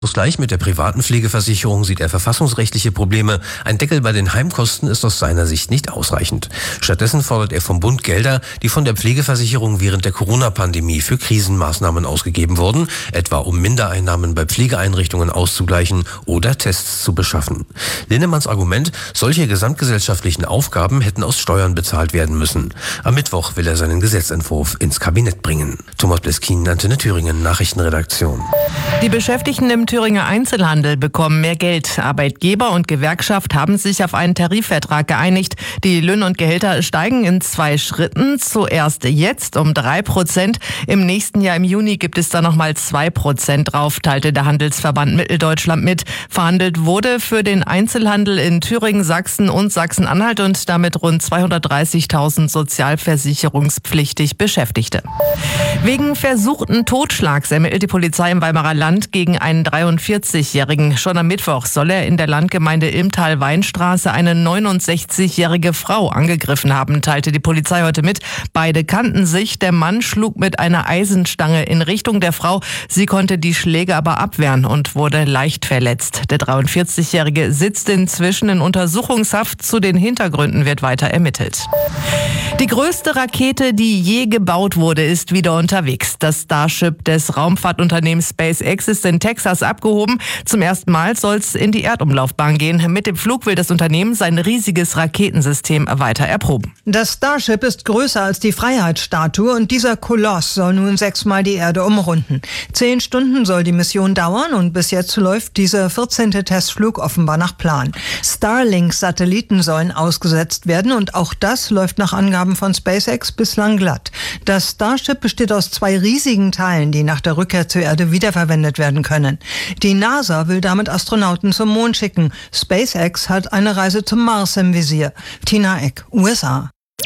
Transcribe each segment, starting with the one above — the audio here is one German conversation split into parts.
Gleich mit der privaten Pflegeversicherung sieht er verfassungsrechtliche Probleme. Ein Deckel bei den Heimkosten ist aus seiner Sicht nicht ausreichend. Stattdessen fordert er vom Bund Gelder, die von der Pflegeversicherung während der Corona-Pandemie für Krisenmaßnahmen ausgegeben wurden, etwa um Mindereinnahmen bei Pflegeeinrichtungen auszugleichen oder Tests zu beschaffen. Linnemanns Argument, solche gesamtgesellschaftlichen Aufgaben hätten aus Steuern bezahlt werden müssen. Am Mittwoch will er seinen Gesetzentwurf ins Kabinett bringen. Thomas Bleskin, Antenne Thüringen, Nachrichtenredaktion. Die Beschäftigten im Thüringer Einzelhandel bekommen mehr Geld. Arbeitgeber und Gewerkschaft haben sich auf einen Tarifvertrag geeinigt. Die Löhne und Gehälter steigen in 2 Schritten. Zuerst jetzt um 3%. Im nächsten Jahr im Juni gibt es da nochmal 2% drauf, teilte der Handelsverband Mitteldeutschland mit. Verhandelt wurde für den Einzelhandel in Thüringen, Sachsen und Sachsen-Anhalt und damit rund 230.000 sozialversicherungspflichtig Beschäftigte. Wegen versuchten Totschlags ermittelt die Polizei im Weimarer Land gegen einen 43-Jährigen. Schon am Mittwoch soll er in der Landgemeinde Ilmtal-Weinstraße eine 69-jährige Frau angegriffen haben, teilte die Polizei heute mit. Beide kannten sich. Der Mann schlug mit einer Eisenstange in Richtung der Frau. Sie konnte die Schläge aber abwehren und wurde leicht verletzt. Der 43-Jährige sitzt inzwischen in Untersuchungshaft. Zu den Hintergründen wird weiter ermittelt. Die größte Rakete, die je gebaut wurde, ist wieder unterwegs. Das Starship des Raumfahrtunternehmens SpaceX ist in Texas abgehoben. Zum ersten Mal soll es in die Erdumlaufbahn gehen. Mit dem Flug will das Unternehmen sein riesiges Raketensystem weiter erproben. Das Starship ist größer als die Freiheitsstatue und dieser Koloss soll nun 6-mal die Erde umrunden. 10 Stunden soll die Mission dauern und bis jetzt läuft dieser 14. Testflug offenbar nach Plan. Starlink-Satelliten sollen ausgesetzt werden und auch das läuft nach Angaben von SpaceX bislang glatt. Das Starship besteht aus 2 riesigen Teilen, die nach der Rückkehr zur Erde wiederverwendet werden können. Die NASA will damit Astronauten zum Mond schicken. SpaceX hat eine Reise zum Mars im Visier. Tina Eck, USA.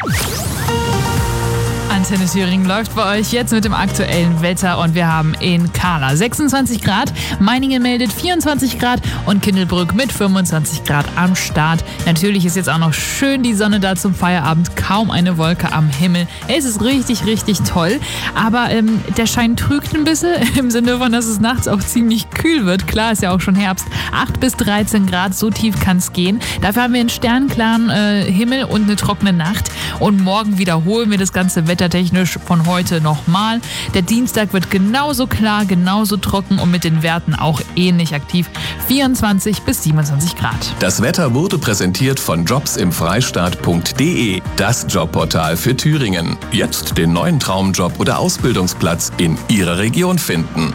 Antenne Thüringen läuft bei euch jetzt mit dem aktuellen Wetter und wir haben in Kahla 26 Grad, Meiningen meldet 24 Grad und Kindelbrück mit 25 Grad am Start. Natürlich ist jetzt auch noch schön die Sonne da zum Feierabend, kaum eine Wolke am Himmel. Es ist richtig, richtig toll, aber der Schein trügt ein bisschen im Sinne von, dass es nachts auch ziemlich kühl wird. Klar, ist ja auch schon Herbst. 8 bis 13 Grad, so tief kann es gehen. Dafür haben wir einen sternklaren Himmel und eine trockene Nacht und morgen wiederholen wir das ganze Wetter technisch von heute nochmal. Der Dienstag wird genauso klar, genauso trocken und mit den Werten auch ähnlich aktiv. 24 bis 27 Grad. Das Wetter wurde präsentiert von jobsimfreistaat.de, das Jobportal für Thüringen. Jetzt den neuen Traumjob oder Ausbildungsplatz in Ihrer Region finden.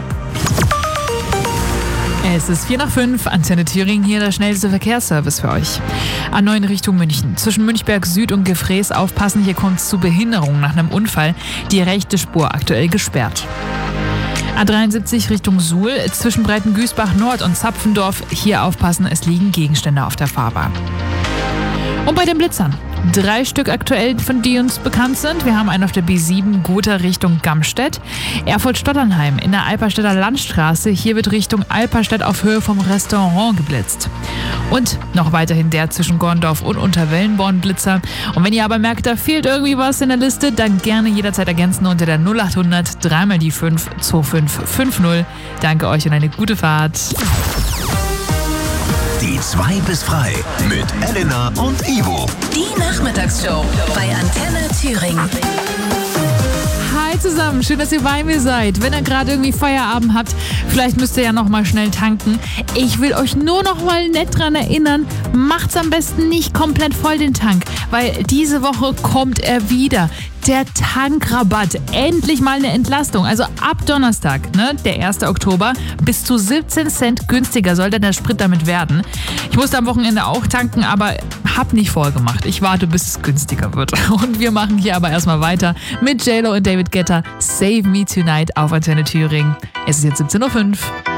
Es ist 4 nach 5, Antenne Thüringen, hier der schnellste Verkehrsservice für euch. A9 Richtung München. Zwischen Münchberg Süd und Gefrees aufpassen, hier kommt es zu Behinderungen nach einem Unfall. Die rechte Spur aktuell gesperrt. A73 Richtung Suhl, zwischen Breitengüßbach Nord und Zapfendorf. Hier aufpassen, es liegen Gegenstände auf der Fahrbahn. Und bei den Blitzern. 3 Stück aktuell, von die uns bekannt sind. Wir haben einen auf der B7 Gotha Richtung Gamstedt. Erfurt-Stotternheim in der Alperstädter Landstraße. Hier wird Richtung Alperstedt auf Höhe vom Restaurant geblitzt. Und noch weiterhin der zwischen Gorndorf und Unterwellenborn Blitzer. Und wenn ihr aber merkt, da fehlt irgendwie was in der Liste, dann gerne jederzeit ergänzen unter der 0800 3 mal die 5 2550. Danke euch und eine gute Fahrt. Die 2 bis frei mit Elena und Ivo. Die Nachmittagsshow bei Antenne Thüringen. Hi zusammen, schön, dass ihr bei mir seid. Wenn ihr gerade irgendwie Feierabend habt, vielleicht müsst ihr ja noch mal schnell tanken. Ich will euch nur noch mal nett dran erinnern, macht's am besten nicht komplett voll den Tank, weil diese Woche kommt er wieder. Der Tankrabatt. Endlich mal eine Entlastung. Also ab Donnerstag, ne, der 1. Oktober, bis zu 17 Cent günstiger soll dann der Sprit damit werden. Ich musste am Wochenende auch tanken, aber hab nicht vorgemacht. Ich warte, bis es günstiger wird. Und wir machen hier aber erstmal weiter mit JLo und David Guetta. Save Me Tonight auf Antenne Thüringen. Es ist jetzt 17:05 Uhr.